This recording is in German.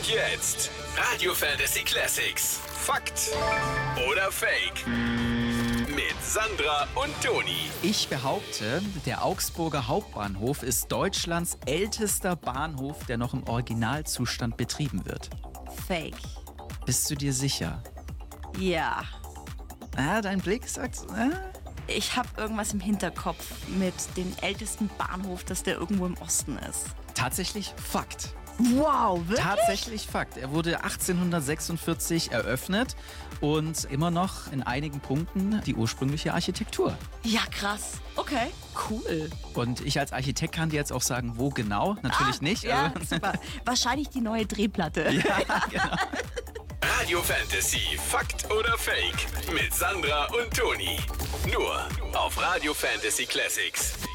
Und jetzt Radio Fantasy Classics. Fakt oder Fake? Mit Sandra und Toni. Ich behaupte, der Augsburger Hauptbahnhof ist Deutschlands ältester Bahnhof, der noch im Originalzustand betrieben wird. Fake. Bist du dir sicher? Ja. Dein Blick sagt... Ich habe irgendwas im Hinterkopf mit dem ältesten Bahnhof, dass der irgendwo im Osten ist. Tatsächlich Fakt. Wow, wirklich? Tatsächlich Fakt. Er wurde 1846 eröffnet und immer noch in einigen Punkten die ursprüngliche Architektur. Ja, krass. Okay, cool. Und ich als Architekt kann dir jetzt auch sagen, wo genau. Natürlich nicht. Ja, aber super. Wahrscheinlich die neue Drehplatte. ja, genau. Radio Fantasy. Fakt oder Fake? Mit Sandra und Toni. Nur auf Radio Fantasy Classics.